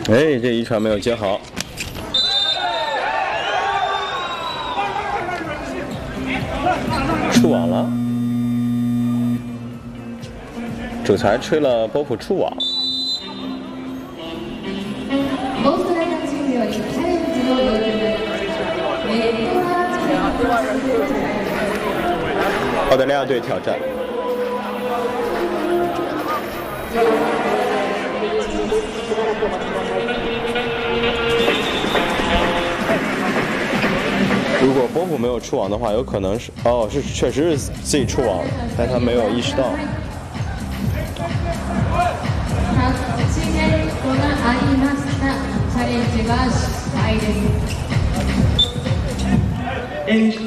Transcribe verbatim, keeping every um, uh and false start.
哎，这一传没有接好。触网了，主裁吹了波普触网。澳大利亚队挑战。如果波普没有触网的话，有可能是哦，是确实是自己触网了，但他没有意识到。 チャレンジが失敗です。